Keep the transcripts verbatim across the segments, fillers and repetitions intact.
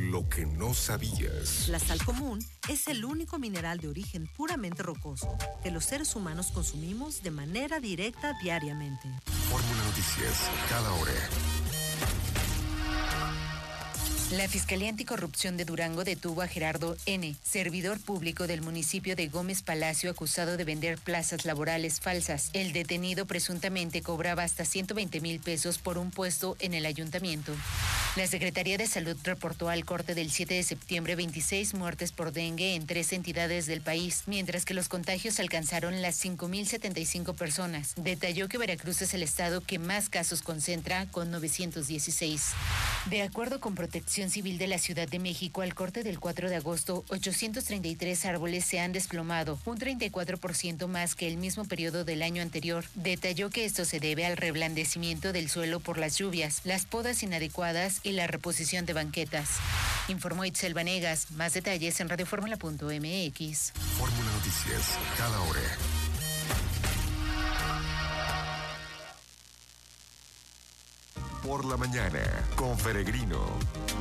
lo que no sabías. La sal común es el único mineral de origen puramente rocoso que los seres humanos consumimos de manera directa diariamente. Fórmula Noticias, cada hora. La Fiscalía Anticorrupción de Durango detuvo a Gerardo N., servidor público del municipio de Gómez Palacio, acusado de vender plazas laborales falsas. El detenido presuntamente cobraba hasta ciento veinte mil pesos por un puesto en el ayuntamiento. La Secretaría de Salud reportó al corte del siete de septiembre veintiséis muertes por dengue en tres entidades del país, mientras que los contagios alcanzaron las cinco mil setenta y cinco personas. Detalló que Veracruz es el estado que más casos concentra, con novecientos dieciséis. De acuerdo con Protección Civil de la Ciudad de México, al corte del cuatro de agosto, ochocientos treinta y tres árboles se han desplomado, un treinta y cuatro por ciento más que el mismo periodo del año anterior. Detalló que esto se debe al reblandecimiento del suelo por las lluvias, las podas inadecuadas y la reposición de banquetas. Informó Itzel Vanegas. Más detalles en radioformula punto m x. Fórmula Noticias, cada hora. Por la mañana, con Peregrino.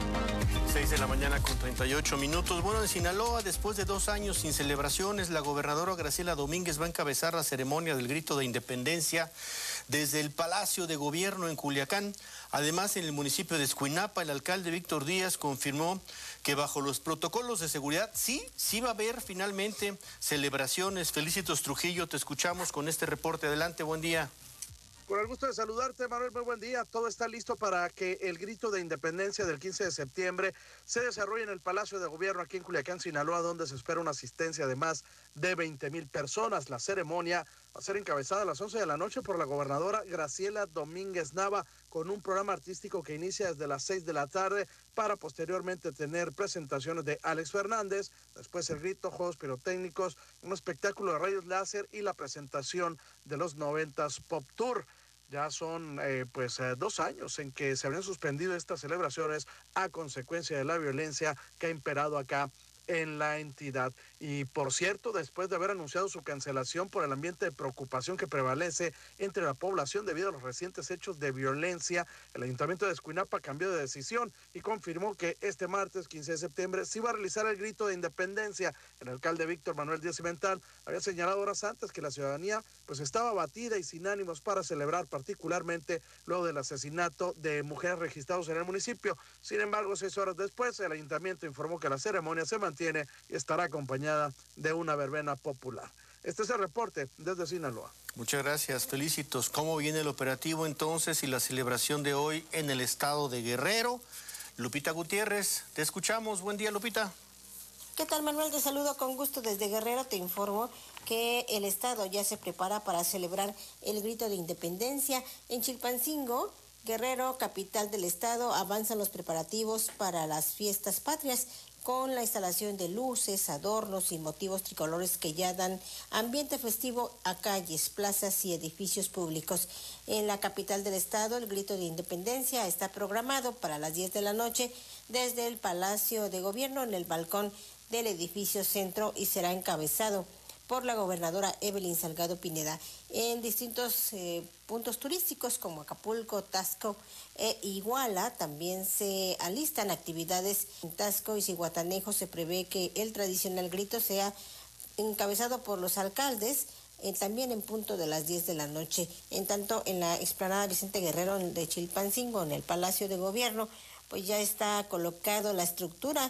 seis de la mañana con treinta y ocho minutos. Bueno, en Sinaloa, después de dos años sin celebraciones, la gobernadora Graciela Domínguez va a encabezar la ceremonia del grito de independencia desde el Palacio de Gobierno en Culiacán. Además, en el municipio de Escuinapa, el alcalde Víctor Díaz confirmó que bajo los protocolos de seguridad, sí, sí va a haber finalmente celebraciones. Felicitos Trujillo, te escuchamos con este reporte. Adelante, buen día. Con el gusto de saludarte, Manuel, muy buen día. Todo está listo para que el grito de independencia del quince de septiembre se desarrolle en el Palacio de Gobierno aquí en Culiacán, Sinaloa, donde se espera una asistencia de más de veinte mil personas. La ceremonia va a ser encabezada a las once de la noche por la gobernadora Graciela Domínguez Nava, con un programa artístico que inicia desde las seis de la tarde para posteriormente tener presentaciones de Alex Fernández, después el grito, juegos pirotécnicos, un espectáculo de rayos láser y la presentación de los noventas Pop Tour. Ya son eh, pues eh, dos años en que se habrían suspendido estas celebraciones a consecuencia de la violencia que ha imperado acá en la entidad. Y por cierto, después de haber anunciado su cancelación por el ambiente de preocupación que prevalece entre la población debido a los recientes hechos de violencia, el Ayuntamiento de Escuinapa cambió de decisión y confirmó que este martes quince de septiembre se iba a realizar el grito de independencia. El alcalde Víctor Manuel Díaz Cimental había señalado horas antes que la ciudadanía pues estaba abatida y sin ánimos para celebrar, particularmente luego del asesinato de mujeres registrados en el municipio. Sin embargo, seis horas después, el ayuntamiento informó que la ceremonia se mantiene tiene y estará acompañada de una verbena popular. Este es el reporte desde Sinaloa. Muchas gracias, felicitos. ¿Cómo viene el operativo entonces y la celebración de hoy en el estado de Guerrero? Lupita Gutiérrez, te escuchamos. Buen día, Lupita. ¿Qué tal, Manuel? Te saludo con gusto desde Guerrero. Te informo que el estado ya se prepara para celebrar el grito de independencia en Chilpancingo. Guerrero, capital del estado, avanzan los preparativos para las fiestas patrias, con la instalación de luces, adornos y motivos tricolores que ya dan ambiente festivo a calles, plazas y edificios públicos. En la capital del estado, el grito de independencia está programado para las diez de la noche desde el Palacio de Gobierno en el balcón del edificio Centro y será encabezado por la gobernadora Evelyn Salgado Pineda. En distintos eh, puntos turísticos como Acapulco, Taxco e Iguala también se alistan actividades. En Taxco y Zihuatanejo se prevé que el tradicional grito sea encabezado por los alcaldes, eh, también en punto de las diez de la noche. En tanto, en la explanada Vicente Guerrero de Chilpancingo, en el Palacio de Gobierno, pues ya está colocado la estructura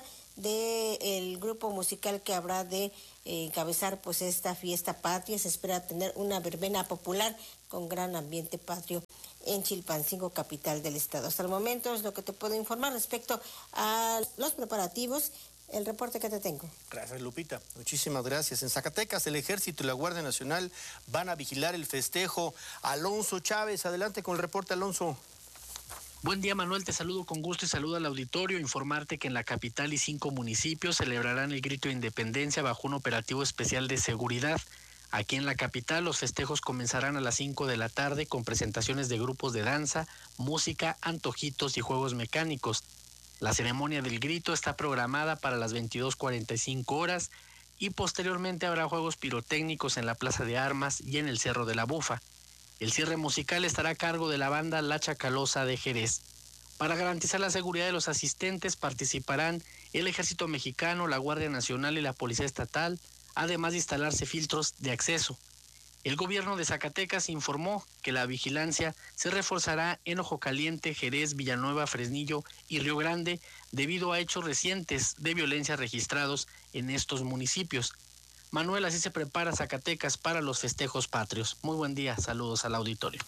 del grupo musical que habrá de eh, encabezar pues esta fiesta patria. Se espera tener una verbena popular con gran ambiente patrio en Chilpancingo, capital del estado. Hasta el momento es lo que te puedo informar respecto a los preparativos. El reporte que te tengo. Gracias, Lupita. Muchísimas gracias. En Zacatecas, el Ejército y la Guardia Nacional van a vigilar el festejo. Alonso Chávez, adelante con el reporte, Alonso. Buen día, Manuel, te saludo con gusto y saludo al auditorio. Informarte que en la capital y cinco municipios celebrarán el grito de independencia bajo un operativo especial de seguridad. Aquí en la capital los festejos comenzarán a las cinco de la tarde con presentaciones de grupos de danza, música, antojitos y juegos mecánicos. La ceremonia del grito está programada para las veintidós cuarenta y cinco horas y posteriormente habrá juegos pirotécnicos en la Plaza de Armas y en el Cerro de la Bufa. El cierre musical estará a cargo de la banda La Chacalosa de Jerez. Para garantizar la seguridad de los asistentes participarán el Ejército Mexicano, la Guardia Nacional y la Policía Estatal, además de instalarse filtros de acceso. El gobierno de Zacatecas informó que la vigilancia se reforzará en Ojo Caliente, Jerez, Villanueva, Fresnillo y Río Grande debido a hechos recientes de violencia registrados en estos municipios. Manuel, así se prepara Zacatecas para los festejos patrios. Muy buen día, saludos al auditorio.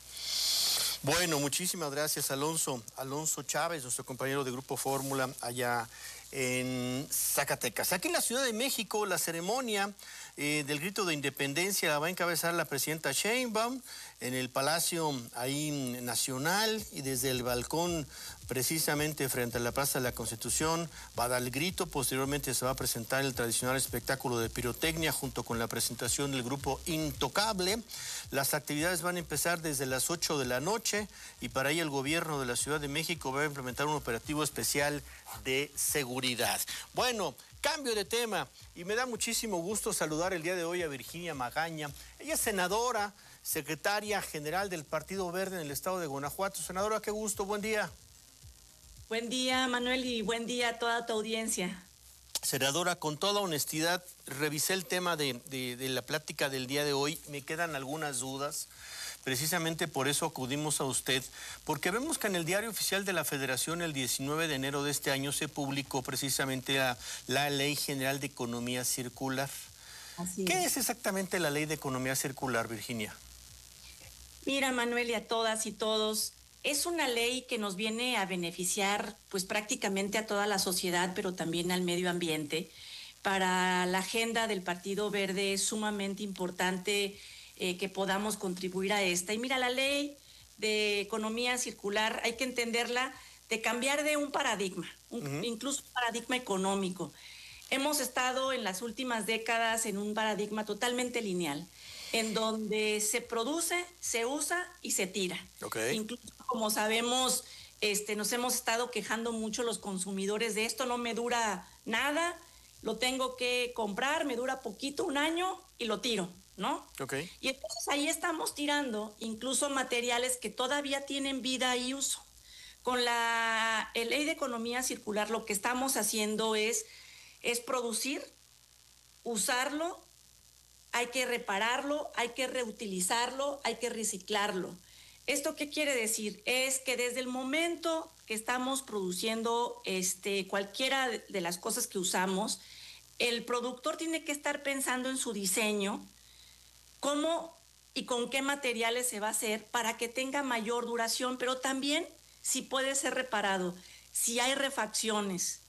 Bueno, muchísimas gracias, Alonso. Alonso Chávez, nuestro compañero de Grupo Fórmula allá en Zacatecas. Aquí en la Ciudad de México, la ceremonia eh, del grito de independencia la va a encabezar la presidenta Sheinbaum en el Palacio ahí Nacional, y desde el balcón precisamente frente a la Plaza de la Constitución va a dar el grito. Posteriormente se va a presentar el tradicional espectáculo de pirotecnia junto con la presentación del grupo Intocable. Las actividades van a empezar desde las ocho de la noche y para ello el gobierno de la Ciudad de México va a implementar un operativo especial de seguridad. Bueno, cambio de tema y me da muchísimo gusto saludar el día de hoy a Virginia Magaña. Ella es senadora, secretaria general del Partido Verde en el estado de Guanajuato. Senadora, qué gusto, buen día. Buen día, Manuel, y buen día a toda tu audiencia. Senadora, con toda honestidad, revisé el tema de, de, de la plática del día de hoy. Me quedan algunas dudas. Precisamente por eso acudimos a usted, porque vemos que en el Diario Oficial de la Federación el diecinueve de enero de este año se publicó precisamente la, la Ley General de Economía Circular. Así ¿Qué es. es exactamente la Ley de Economía Circular, Virginia? Mira, Manuel, y a todas y todos, es una ley que nos viene a beneficiar pues prácticamente a toda la sociedad, pero también al medio ambiente. Para la agenda del Partido Verde es sumamente importante eh, que podamos contribuir a esta. Y mira, la ley de economía circular hay que entenderla de cambiar de un paradigma, un, uh-huh. incluso un paradigma económico. Hemos estado en las últimas décadas en un paradigma totalmente lineal, en donde se produce, se usa y se tira. Okay. Incluso, como sabemos, este, nos hemos estado quejando mucho los consumidores de esto, no me dura nada, lo tengo que comprar, me dura poquito, un año, y lo tiro, ¿no? Okay. Y entonces ahí estamos tirando incluso materiales que todavía tienen vida y uso. Con la ley de economía circular lo que estamos haciendo es, es producir, usarlo, hay que repararlo, hay que reutilizarlo, hay que reciclarlo. ¿Esto qué quiere decir? Es que desde el momento que estamos produciendo este, cualquiera de las cosas que usamos, el productor tiene que estar pensando en su diseño, cómo y con qué materiales se va a hacer para que tenga mayor duración, pero también si puede ser reparado, si hay refacciones,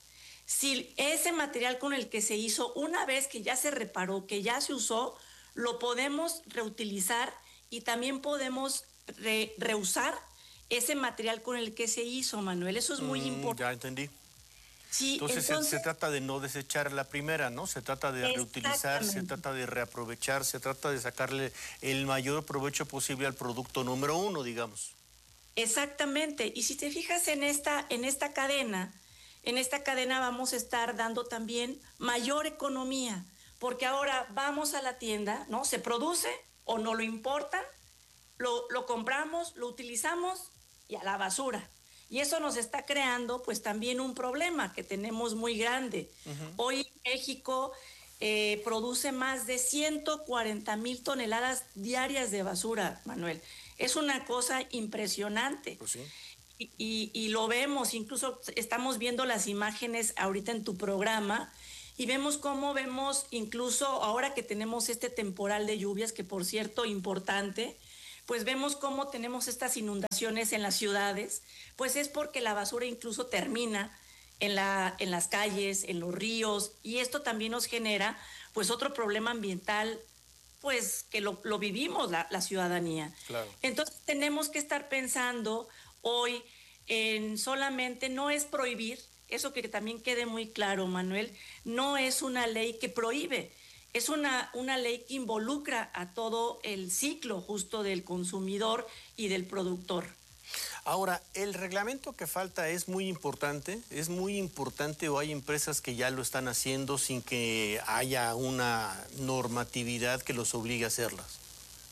si ese material con el que se hizo, una vez que ya se reparó, que ya se usó, lo podemos reutilizar y también podemos re, reusar ese material con el que se hizo, Manuel. Eso es muy mm, importante. Ya entendí. Sí, entonces, entonces se, se trata de no desechar la primera, ¿no? Se trata de reutilizar, se trata de reaprovechar, se trata de sacarle el mayor provecho posible al producto número uno, digamos. Exactamente. Y si te fijas en esta, en esta cadena, en esta cadena vamos a estar dando también mayor economía, porque ahora vamos a la tienda, ¿no? Se produce o no lo importan, lo, lo compramos, lo utilizamos y a la basura. Y eso nos está creando pues también un problema que tenemos muy grande. Uh-huh. Hoy México eh, produce más de ciento cuarenta mil toneladas diarias de basura, Manuel. Es una cosa impresionante. Pues sí. Y, y, y lo vemos, incluso estamos viendo las imágenes ahorita en tu programa y vemos cómo vemos, incluso ahora que tenemos este temporal de lluvias, que por cierto importante, pues vemos cómo tenemos estas inundaciones en las ciudades, pues es porque la basura incluso termina en, la, en las calles, en los ríos, y esto también nos genera pues otro problema ambiental, pues que lo, lo vivimos la, la ciudadanía. Claro. Entonces tenemos que estar pensando hoy en solamente, no es prohibir, eso que también quede muy claro, Manuel, no es una ley que prohíbe, es una, una ley que involucra a todo el ciclo justo del consumidor y del productor. Ahora, el reglamento que falta es muy importante, es muy importante, o hay empresas que ya lo están haciendo sin que haya una normatividad que los obligue a hacerlas.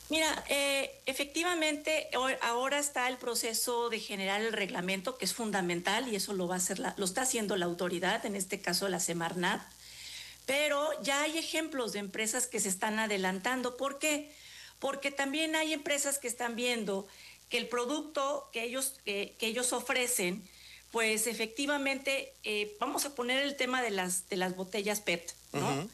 Mira, eh, efectivamente ahora está el proceso de generar el reglamento, que es fundamental, y eso lo va a hacer la, lo está haciendo la autoridad, en este caso la Semarnat, pero ya hay ejemplos de empresas que se están adelantando. ¿Por qué? Porque también hay empresas que están viendo que el producto que ellos, eh, que ellos ofrecen, pues efectivamente, eh, vamos a poner el tema de las, de las botellas P E T, ¿no? Uh-huh.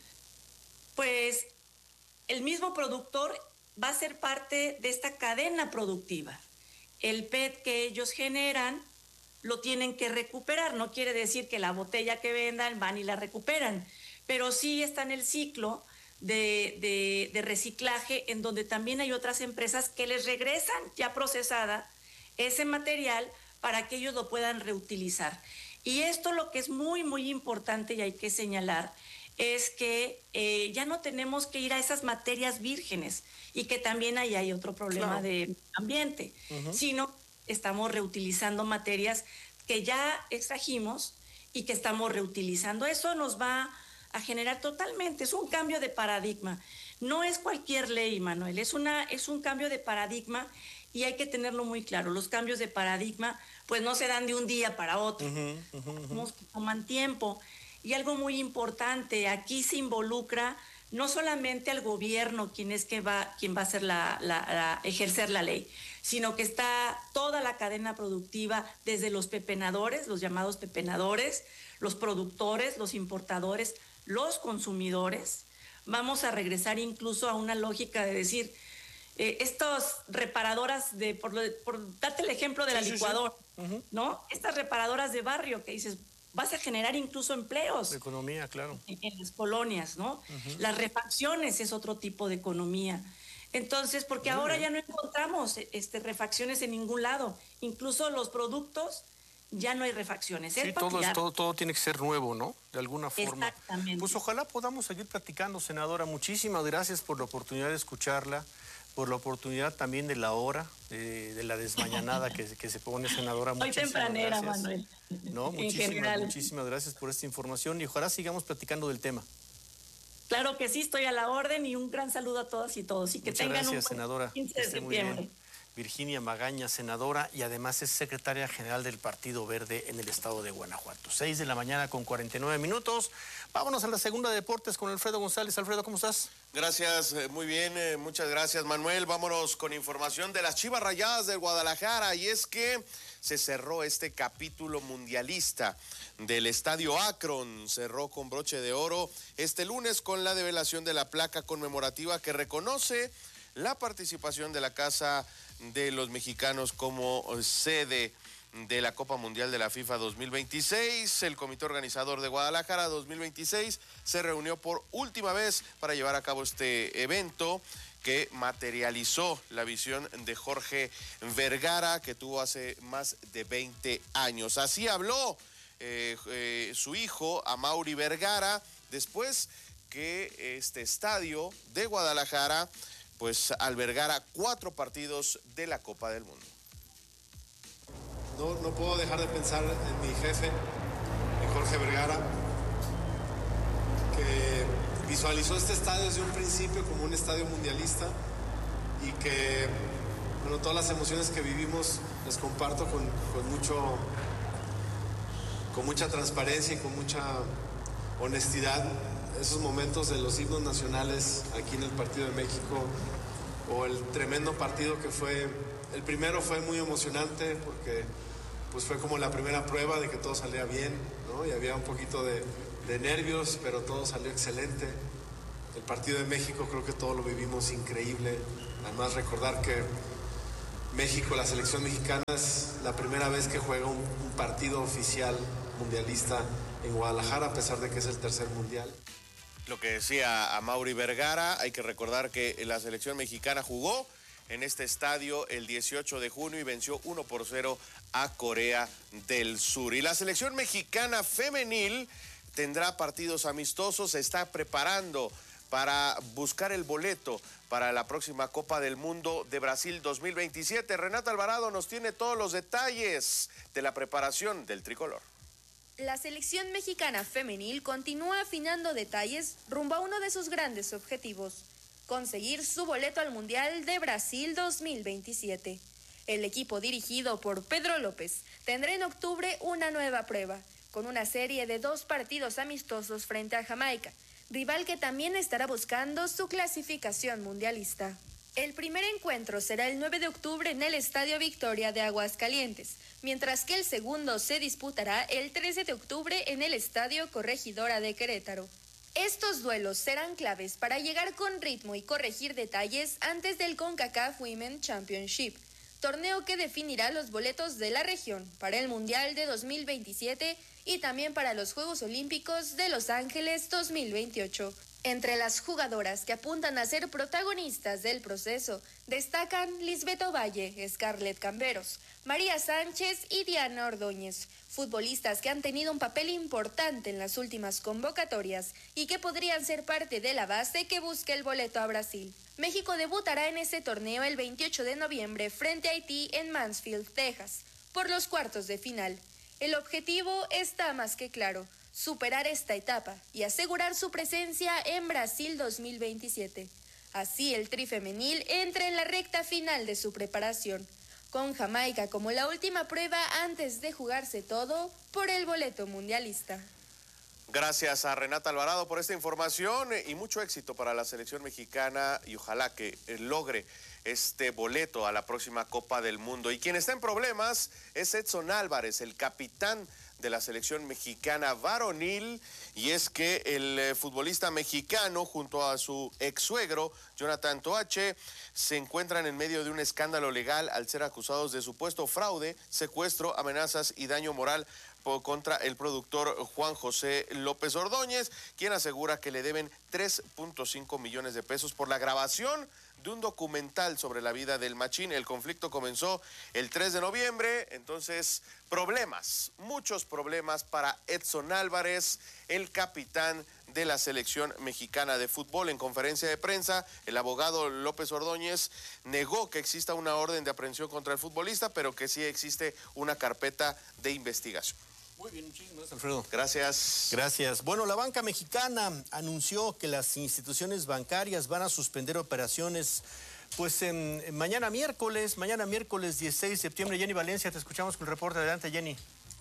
Pues el mismo productor va a ser parte de esta cadena productiva. El P E T que ellos generan lo tienen que recuperar. No quiere decir que la botella que vendan van y la recuperan, pero sí está en el ciclo de, de, de reciclaje, en donde también hay otras empresas que les regresan ya procesada ese material para que ellos lo puedan reutilizar. Y esto lo que es muy, muy importante y hay que señalar es que eh, ya no tenemos que ir a esas materias vírgenes y que también ahí hay otro problema claro. de ambiente, uh-huh. sino estamos reutilizando materias que ya extrajimos y que estamos reutilizando. Eso nos va a generar totalmente, es un cambio de paradigma. No es cualquier ley, Manuel, es, una, es un cambio de paradigma y hay que tenerlo muy claro. Los cambios de paradigma pues no se dan de un día para otro, uh-huh, uh-huh, uh-huh. toman tiempo. Y algo muy importante, aquí se involucra no solamente al gobierno, quien es que va, quien va a hacer la, la, la, ejercer la ley, sino que está toda la cadena productiva, desde los pepenadores, los llamados pepenadores, los productores, los importadores, los consumidores. Vamos a regresar incluso a una lógica de decir, eh, estas reparadoras, de por, por darte el ejemplo de la sí, licuadora, sí, sí. Uh-huh. ¿no? Estas reparadoras de barrio que dices, vas a generar incluso empleos. De economía, claro. En, en las colonias, ¿no? Uh-huh. Las refacciones es otro tipo de economía. Entonces, porque Muy ahora bien. ya no encontramos este, refacciones en ningún lado. Incluso los productos, ya no hay refacciones. Sí, todo, es, todo, todo tiene que ser nuevo, ¿no? De alguna forma. Exactamente. Pues ojalá podamos seguir platicando, senadora. Muchísimas gracias por la oportunidad de escucharla, por la oportunidad también de la hora, de, de la desmañanada que, que se pone, senadora. Soy tempranera, gracias. Manuel. No, muchísimas, muchísimas gracias por esta información y ojalá sigamos platicando del tema. Claro que sí, estoy a la orden y un gran saludo a todas y todos. Y que Muchas tengan gracias, un senadora. quince de septiembre. Virginia Magaña, senadora, y además es secretaria general del Partido Verde en el estado de Guanajuato. Seis de la mañana con cuarenta y nueve minutos. Vámonos a la segunda de deportes con Alfredo González. Alfredo, ¿cómo estás? Gracias, muy bien, eh, muchas gracias, Manuel. Vámonos con información de las Chivas Rayadas de Guadalajara, y es que se cerró este capítulo mundialista del Estadio Akron. Cerró con broche de oro este lunes con la develación de la placa conmemorativa que reconoce la participación de la Casa de los Mexicanos como sede de la Copa Mundial de la FIFA dos mil veintiséis. El comité organizador de Guadalajara dos mil veintiséis se reunió por última vez para llevar a cabo este evento que materializó la visión de Jorge Vergara, que tuvo hace más de veinte años. Así habló eh, eh, su hijo, Amaury Vergara, después que este estadio de Guadalajara pues albergara cuatro partidos de la Copa del Mundo. No, no puedo dejar de pensar en mi jefe, en Jorge Vergara, que visualizó este estadio desde un principio como un estadio mundialista y que, bueno, todas las emociones que vivimos las comparto con, con mucho, con mucha transparencia y con mucha honestidad. Esos momentos de los himnos nacionales aquí en el Partido de México, o el tremendo partido que fue, el primero fue muy emocionante porque pues fue como la primera prueba de que todo salía bien, ¿no? Y había un poquito de, de nervios, pero todo salió excelente. El Partido de México creo que todo lo vivimos increíble. Además, recordar que México, la selección mexicana, es la primera vez que juega un, un partido oficial mundialista en Guadalajara, a pesar de que es el tercer mundial. Lo que decía Amaury Vergara, hay que recordar que la selección mexicana jugó en este estadio el dieciocho de junio y venció uno por cero a Corea del Sur. Y la selección mexicana femenil tendrá partidos amistosos, se está preparando para buscar el boleto para la próxima Copa del Mundo de Brasil dos mil veintisiete. Renata Alvarado nos tiene todos los detalles de la preparación del tricolor. La selección mexicana femenil continúa afinando detalles rumbo a uno de sus grandes objetivos, conseguir su boleto al Mundial de Brasil dos mil veintisiete. El equipo dirigido por Pedro López tendrá en octubre una nueva prueba, con una serie de dos partidos amistosos frente a Jamaica, rival que también estará buscando su clasificación mundialista. El primer encuentro será el nueve de octubre en el Estadio Victoria de Aguascalientes, mientras que el segundo se disputará el trece de octubre en el Estadio Corregidora de Querétaro. Estos duelos serán claves para llegar con ritmo y corregir detalles antes del CONCACAF Women Championship, torneo que definirá los boletos de la región para el Mundial de dos mil veintisiete y también para los Juegos Olímpicos de Los Ángeles dos mil veintiocho. Entre las jugadoras que apuntan a ser protagonistas del proceso, destacan Lisbeth Ovalle, Scarlett Camberos, María Sánchez y Diana Ordóñez, futbolistas que han tenido un papel importante en las últimas convocatorias y que podrían ser parte de la base que busque el boleto a Brasil. México debutará en ese torneo el veintiocho de noviembre frente a Haití en Mansfield, Texas, por los cuartos de final. El objetivo está más que claro: superar esta etapa y asegurar su presencia en Brasil dos mil veintisiete. Así el Tri femenil entra en la recta final de su preparación, con Jamaica como la última prueba antes de jugarse todo por el boleto mundialista. Gracias a Renata Alvarado por esta información y mucho éxito para la selección mexicana y ojalá que logre este boleto a la próxima Copa del Mundo. Y quien está en problemas es Edson Álvarez, el capitán de la selección mexicana varonil, y es que el eh, futbolista mexicano junto a su ex suegro Jonathan Toache se encuentran en medio de un escándalo legal al ser acusados de supuesto fraude, secuestro, amenazas y daño moral por, contra el productor Juan José López Ordóñez, quien asegura que le deben tres punto cinco millones de pesos por la grabación de un documental sobre la vida del Machín. El conflicto comenzó el tres de noviembre, entonces problemas, muchos problemas para Edson Álvarez, el capitán de la selección mexicana de fútbol. En conferencia de prensa, el abogado López Ordóñez negó que exista una orden de aprehensión contra el futbolista, pero que sí existe una carpeta de investigación. Muy bien, muchísimas gracias, Alfredo. Gracias. Gracias. Bueno, la banca mexicana anunció que las instituciones bancarias van a suspender operaciones pues en, en mañana miércoles, mañana miércoles dieciséis de septiembre. Jenny Valencia, te escuchamos con el reporte. Adelante, Jenny.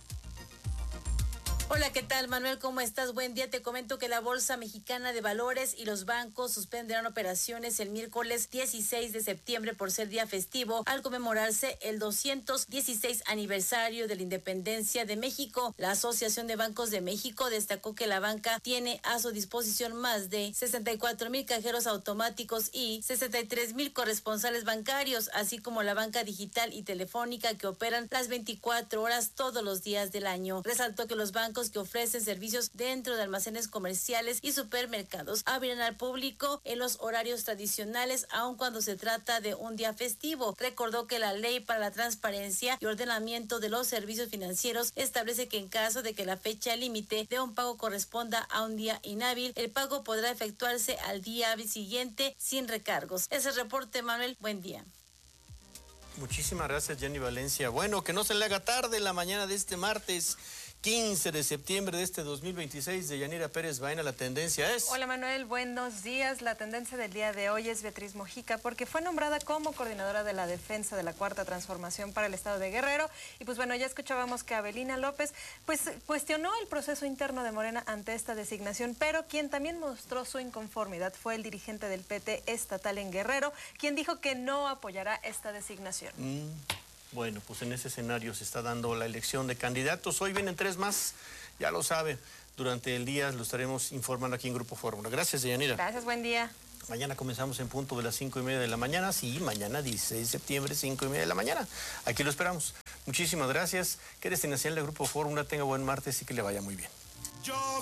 Hola, ¿qué tal, Manuel? ¿Cómo estás? Buen día. Te comento que la Bolsa Mexicana de Valores y los bancos suspenderán operaciones el miércoles dieciséis de septiembre por ser día festivo al conmemorarse el doscientos dieciséis aniversario de la independencia de México. La Asociación de Bancos de México destacó que la banca tiene a su disposición más de sesenta y cuatro mil cajeros automáticos y sesenta y tres mil corresponsales bancarios, así como la banca digital y telefónica que operan las veinticuatro horas todos los días del año. Resaltó que los bancos que ofrecen servicios dentro de almacenes comerciales y supermercados abrirán al público en los horarios tradicionales, aun cuando se trata de un día festivo. Recordó que la Ley para la Transparencia y Ordenamiento de los Servicios Financieros establece que en caso de que la fecha límite de un pago corresponda a un día inhábil, el pago podrá efectuarse al día siguiente sin recargos. Ese es el reporte, Manuel. Buen día. Muchísimas gracias, Jenny Valencia. Bueno, que no se le haga tarde la mañana de este martes quince de septiembre de este dos mil veintiséis. De Yanira Pérez Baena, la tendencia es... Hola, Manuel, buenos días. La tendencia del día de hoy es Beatriz Mojica, porque fue nombrada como coordinadora de la defensa de la Cuarta Transformación para el Estado de Guerrero. Y pues bueno, ya escuchábamos que Abelina López pues cuestionó el proceso interno de Morena ante esta designación, pero quien también mostró su inconformidad fue el dirigente del P T estatal en Guerrero, quien dijo que no apoyará esta designación. Mm. Bueno, pues en ese escenario se está dando la elección de candidatos. Hoy vienen tres más, ya lo sabe. Durante el día lo estaremos informando aquí en Grupo Fórmula. Gracias, Deyanira. Gracias, buen día. Mañana comenzamos en punto de las cinco y media de la mañana. Sí, mañana dieciséis de septiembre, cinco y media de la mañana. Aquí lo esperamos. Muchísimas gracias. Que eres señal de Grupo Fórmula. Tenga buen martes y que le vaya muy bien. Yo